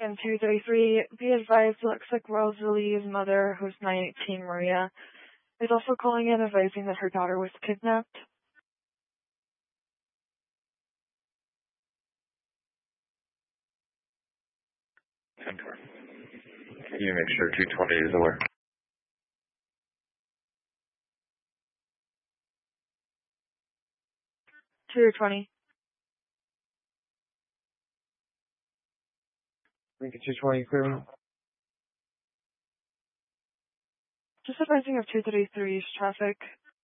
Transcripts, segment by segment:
And 233, be advised, looks like Rosalie's mother, who's 918 Maria, is also calling in advising that her daughter was kidnapped. Can you make sure 220 is aware? Two 20. Lincoln 220, clear. Just advising of 233's traffic.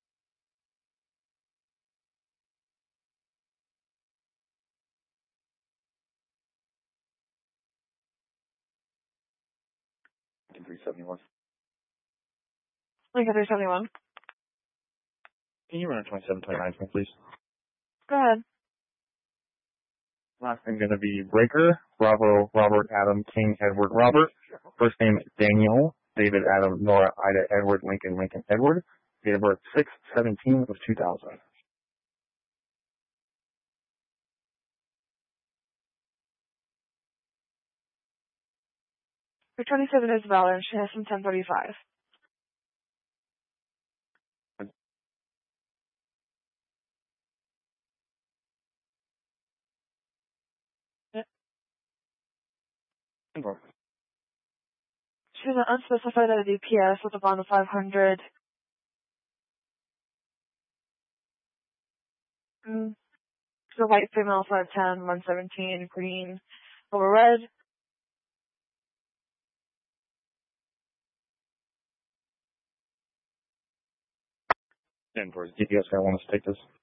Lincoln 371. Lincoln 371. Can you run a 2729 for me, please? Go ahead. Last name going to be Breaker, Bravo, Robert, Adam, King, Edward, Robert. First name Daniel, David, Adam, Nora, Ida, Edward, Lincoln, Lincoln, Edward. Date of birth 6/17 of 2000. Her 27 is valid and she has some 1035. She's an unspecified at a DPS with a bond of 500. She's a white female, 5'10", 117, green, over red. And for his DPS, I want us to take this.